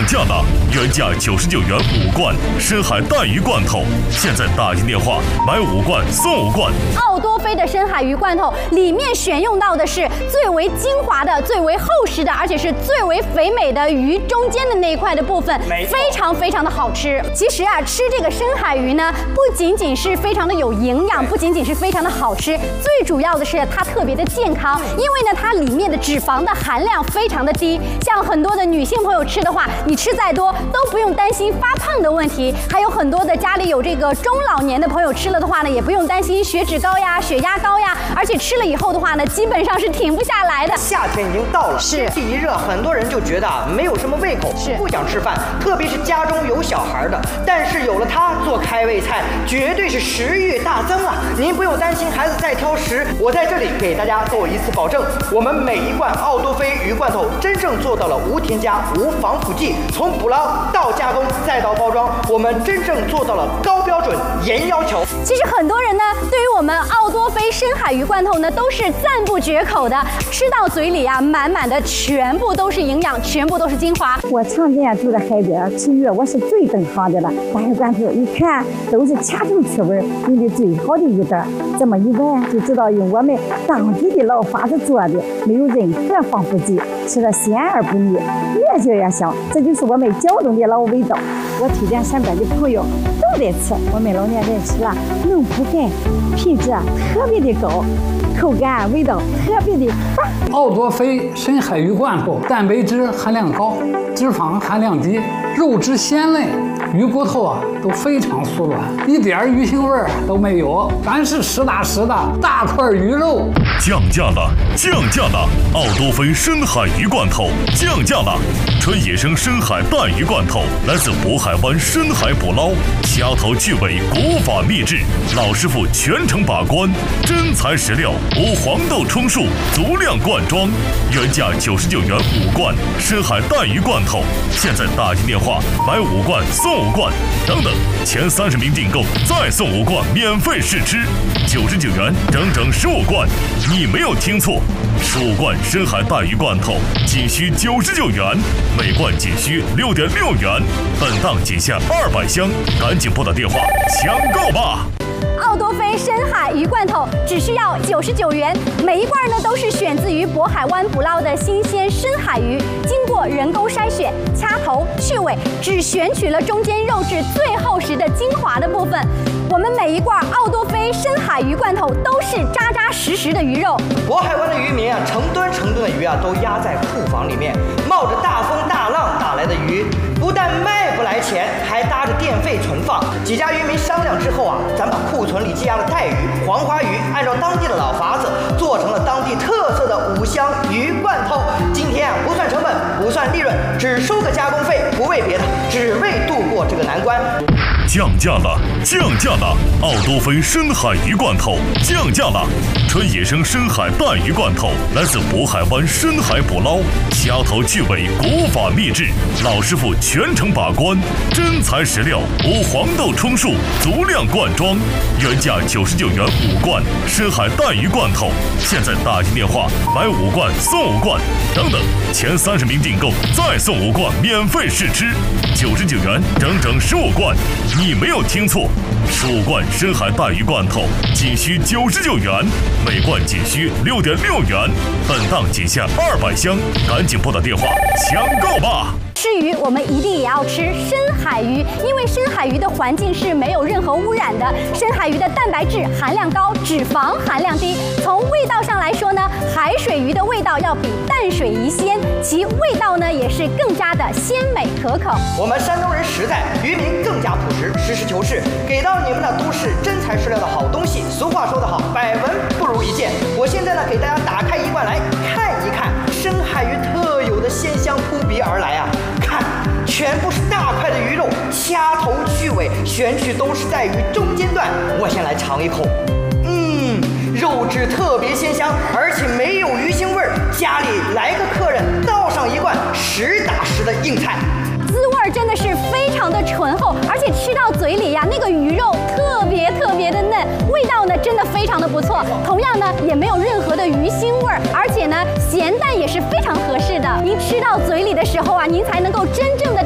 价了，原价99元5罐深海带鱼罐头，现在打进电话买5罐送5罐。 奥多菲的深海鱼罐头里面选用到的是最为精华的、最为厚实的，而且是最为肥美的鱼中间的那一块的部分，非常非常的好吃。其实啊，吃这个深海鱼呢，不仅仅是非常的有营养，不仅仅是非常的好吃，最主要的是它特别的健康，因为呢，它里面的脂肪的含量非常的低。像很多的女性朋友吃的话，你吃再多都不用担心发胖的问题。还有很多的家里有这个中老年的朋友吃了的话呢，也不用担心血脂高呀、血压高呀，而且吃了以后的话呢，基本上是停不下来的。 夏天已经到了， 是天气一热，很多人就觉得没有什么胃口，不想吃饭，特别是家中有小孩的。但是有了它做开胃菜，绝对是食欲大增啊！您不用担心孩子再挑食，我在这里给大家做一次保证，我们每一罐奥多菲鱼罐头真正做到了无添加、无防腐剂，从捕捞到加工再到包装，我们真正做到了高标准、严要求。 其实很多人呢，对于我们奥多菲深海鱼罐头呢，都是赞不绝口的，吃到嘴里啊，满满的全部都是营养，全部都是精华。 我常年住在海边吃鱼，我是最懂行的了。大鱼罐头一看都是掐头去味，用的最好的鱼蛋，这么一闻就知道用我们当地的老法子做的，没有任何防腐剂，吃了鲜而不腻，越嚼越香。这就是我们胶东的老味道。我推荐身边的朋友都得吃，我们老年人吃了能补钙，品质特别的高，口感味道特别的棒。 奥多菲深海鱼罐头蛋白质含量高，脂肪含量低，肉质鲜嫩，鱼骨头啊都非常酥软，一点鱼腥味都没有，全是实打实的大块鱼肉。 降价了，降价了！奥多菲深海鱼罐头降价了，纯野生深海带鱼罐头来自渤海湾深海捕捞，掐头去尾，古法秘制，老师傅全程把关，真材实料，无黄豆充数，足量灌装，原价99元5罐深海带鱼罐头，现在打进电话买5罐送5罐，等等，前30名订购再送5罐免费试吃，99元整整15罐，你没有听错，15罐深海带鱼罐头仅需99元，每罐仅需6.6元，本档仅限200箱，赶紧拨打电话抢购吧！ 奥多菲深海鱼罐头只需要99元，每一罐呢都是选自于渤海湾捕捞的新鲜深海鱼，经过人工筛选、掐头去尾，只选取了中间肉质最厚实的精华的部分。我们每一罐奥多菲深海鱼罐头都是扎扎实实的鱼肉。 渤海湾的渔民啊，成吨成吨的鱼啊都压在库房里面，冒着大风大浪打来的鱼，不但卖不来钱，还搭着电费存放。几家渔民商量之后啊，咱把库存里积压的带鱼、黄花鱼，按照当地的老法子，做成了当地特色的5香鱼罐头。今天啊，不算成本，不算利润，只收个加工费，不为别的，只为度过这个难关。 降价了，降价了！奥多菲深海鱼罐头降价了，纯野生深海带鱼罐头来自渤海湾深海捕捞，掐头去尾，古法秘制，老师傅全程把关，真材实料，无黄豆充数，足量灌装，原价99元5罐深海带鱼罐头，现在打进电话买5罐送5罐，等等，前30名订购再送5罐免费试吃，99元整整15罐。你没有听错，15罐深海带鱼罐头仅需99元，每罐仅需6.6元，本档仅限200箱，赶紧拨打电话抢购吧！ 吃鱼，我们一定也要吃深海鱼，因为深海鱼的环境是没有任何污染的。深海鱼的蛋白质含量高，脂肪含量低。从味道上来说呢，海水鱼的味道要比淡水鱼鲜，其味道呢也是更加的鲜美可口。 我们山东人实在，渔民更加朴实，实事求是，给到你们的都是真材实料的好东西。俗话说得好，百闻不如一见。我现在呢，给大家打开一罐来看一看，深海鱼特有的鲜香扑鼻而来啊！看，全部是大块的鱼肉，掐头去尾，选取都是在鱼中间段。我先来尝一口，肉质特别鲜香，而且没有鱼腥味儿。家里来个客人，倒上一罐实打实的硬菜， 滋味真的是非常的醇厚，而且吃到嘴里呀，那个鱼肉特别的嫩，味道呢真的非常的不错。同样呢，也没有任何的鱼腥味儿，而且呢，咸淡也是非常合适的。您吃到嘴里的时候啊，您才能够真正的